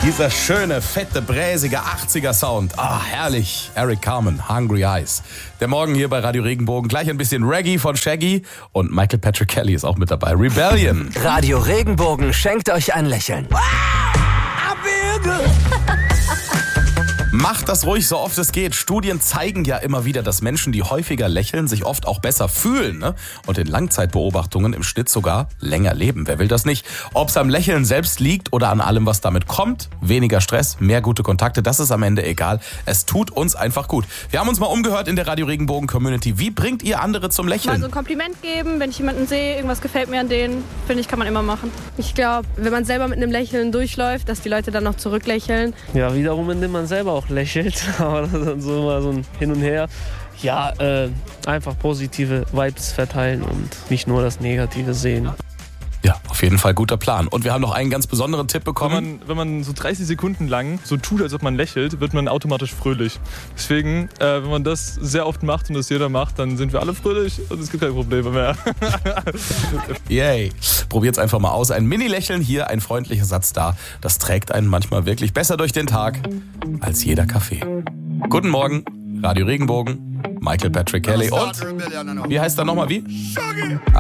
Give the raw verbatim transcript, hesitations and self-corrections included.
Dieser schöne, fette, bräsige achtziger Sound. Ah, herrlich. Eric Carmen, Hungry Eyes. Der Morgen hier bei Radio Regenbogen. Gleich ein bisschen Reggae von Shaggy. Und Michael Patrick Kelly ist auch mit dabei. Rebellion. Radio Regenbogen schenkt euch ein Lächeln. Macht das ruhig, so oft es geht. Studien zeigen ja immer wieder, dass Menschen, die häufiger lächeln, sich oft auch besser fühlen, ne? Und in Langzeitbeobachtungen im Schnitt sogar länger leben. Wer will das nicht? Ob es am Lächeln selbst liegt oder an allem, was damit kommt, weniger Stress, mehr gute Kontakte, das ist am Ende egal. Es tut uns einfach gut. Wir haben uns mal umgehört in der Radio Regenbogen Community. Wie bringt ihr andere zum Lächeln? Mal so ein Kompliment geben, wenn ich jemanden sehe, irgendwas gefällt mir an denen, finde ich, kann man immer machen. Ich glaube, wenn man selber mit einem Lächeln durchläuft, dass die Leute dann noch zurücklächeln. Ja, wiederum, indem man selber auch lächelt, aber das ist dann so immer so ein Hin und Her. Ja, äh, einfach positive Vibes verteilen und nicht nur das Negative sehen. Ja, auf jeden Fall guter Plan. Und wir haben noch einen ganz besonderen Tipp bekommen. Wenn man, wenn man so dreißig Sekunden lang so tut, als ob man lächelt, wird man automatisch fröhlich. Deswegen, äh, wenn man das sehr oft macht und das jeder macht, dann sind wir alle fröhlich und es gibt keine Probleme mehr. Yay. Probiert's einfach mal aus. Ein Mini-Lächeln hier, ein freundlicher Satz da. Das trägt einen manchmal wirklich besser durch den Tag als jeder Kaffee. Guten Morgen, Radio Regenbogen, Michael Patrick Kelly und wie heißt er nochmal wie?